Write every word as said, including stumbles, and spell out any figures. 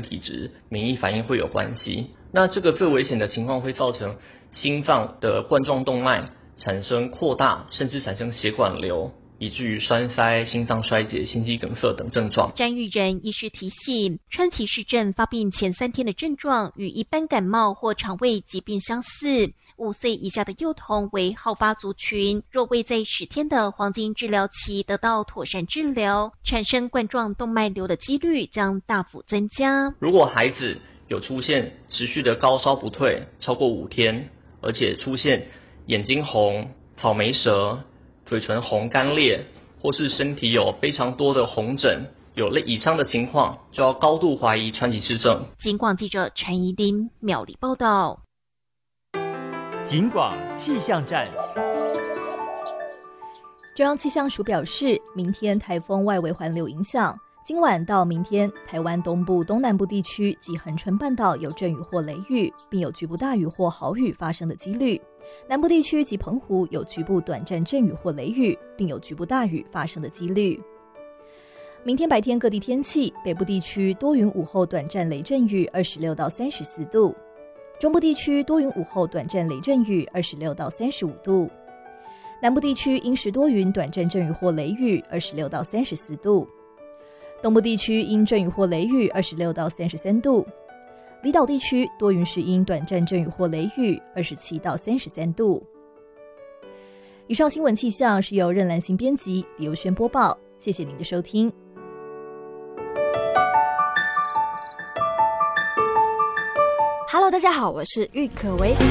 跟体质免疫反应会有关系。那这个最危险的情况会造成心脏的冠状动脉产生扩大，甚至产生血管瘤，以至于栓塞、心脏衰竭、心肌梗塞等症状。 詹玉仁医师提醒，川崎氏症发病前三天的症状与一般感冒或肠胃疾病相似，五岁以下的幼童为好发族群，若未在十天的黄金治疗期得到妥善治疗，产生冠状动脉瘤的几率将大幅增加。 如果孩子有出现持续的高烧不退超过五天，而且出现眼睛红、草莓舌、嘴唇红干裂，或是身体有非常多的红疹，有类以上的情况，就要高度怀疑川崎氏症。 警广记者陈怡琳苗栗报道。 警广气象站。中央气象署表示，明天台风外围环流影响，今晚到明天，台湾东部、东南部地区及恒春半岛有阵雨或雷雨，并有局部大雨或豪雨发生的几率。南部地区及澎湖有局部短暂阵雨或雷雨，并有局部大雨发生的几率。明天白天各地天气，北部地区多云午后短暂雷阵雨，二十六到三十四度；中部地区多云午后短暂雷阵雨，二十六到三十五度；南部地区阴时多云短暂阵雨或雷雨，二十六到三十四度；东部地区阴阵雨或雷雨，二十六到三十三度；离岛地区多云时阴短暂阵雨或雷雨，二十七到三十三度。以上新闻气象是由任兰心编辑，李优轩播报，谢谢您的收听。 Hello， 大家好，我是郁可唯。